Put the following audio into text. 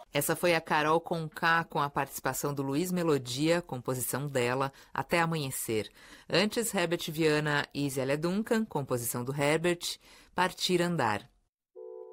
Essa foi a Carol Conká com a participação do Luiz Melodia, composição dela, Até Amanhecer. Antes, Herbert Viana e Zélia Duncan, composição do Herbert, Partir Andar.